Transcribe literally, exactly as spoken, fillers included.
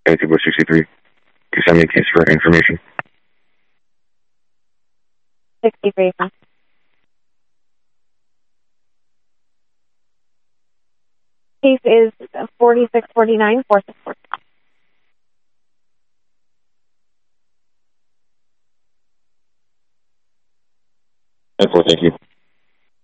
eighty-two by sixty-three. Can you send me a case for information? sixty-three. Case is forty-six forty-nine, four six four. ten four, thank you.